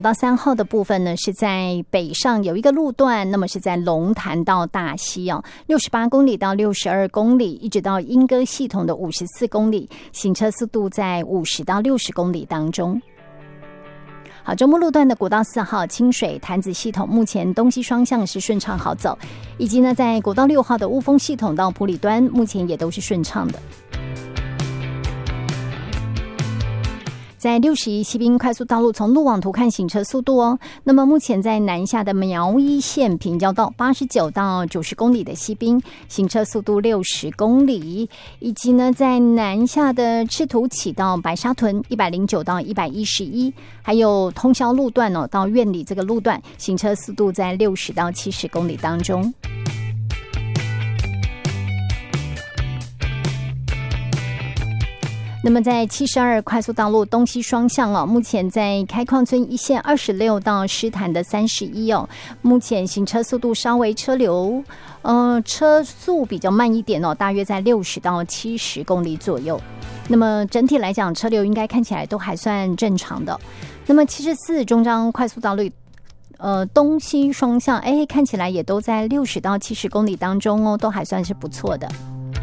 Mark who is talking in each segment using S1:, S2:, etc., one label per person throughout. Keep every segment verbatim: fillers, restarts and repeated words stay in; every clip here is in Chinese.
S1: 到三号的部分呢，是在北上有一个路段，那么是在龙潭到大溪哦，六十八公里到六十二公里，一直到莺歌系统的五十四公里，行车速度在五十到六十公里当中。好，中部路段的国道四号清水潭子系统，目前东西双向是顺畅好走，以及呢，在国道六号的雾峰系统到埔里端，目前也都是顺畅的。在六十一西滨快速道路，从路网图看行车速度哦。那么目前在南下的苗一线平交道八十九到九十公里的西滨，行车速度六十公里，以及呢在南下的赤土起到白沙屯一百零九到一百一十一，还有通霄路段哦到苑里这个路段，行车速度在六十到七十公里当中。那么在七十二快速道路东西双向哦，目前在开矿村一线二十六到狮潭的三十一哦，目前行车速度稍微车流，呃，车速比较慢一点哦，大约在六十到七十公里左右。那么整体来讲，车流应该看起来都还算正常的。那么七十四中彰快速道路。呃，东西双向，哎，看起来也都在六十到七十公里当中哦，都还算是不错的。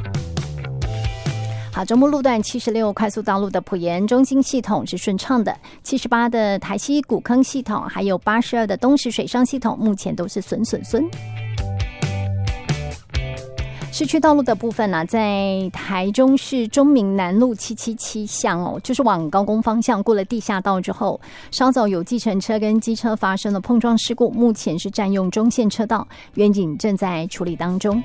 S1: 好，中部路段七十六快速道路的埔盐中心系统是顺畅的，七十八的台西古坑系统，还有八十二的东石水上系统，目前都是损损损。市区道路的部分呢、啊，在台中市中明南路七七七巷哦，就是往高工方向过了地下道之后，稍早有计程车跟机车发生了碰撞事故，目前是占用中线车道，员警正在处理当中。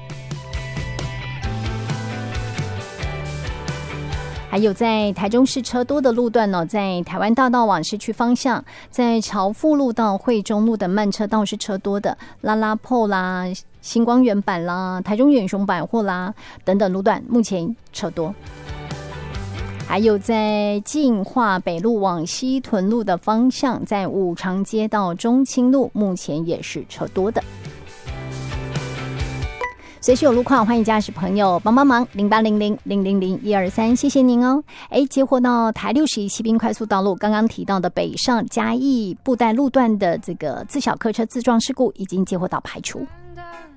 S1: 还有在台中市车多的路段呢、哦，在台湾大道往市区方向，在朝富路到惠中路的慢车道是车多的，拉拉铺啦、星光园版啦、台中远雄百货啦等等路段，目前车多。还有在进化北路往西屯路的方向，在五常街到中清路，目前也是车多的。随时有路况，欢迎驾驶朋友帮帮忙，零八零零零零零一二三，谢谢您哦。哎，接获到台六十一西滨快速道路刚刚提到的北上嘉义布袋路段的这个自小客车自撞事故，已经接获到排除。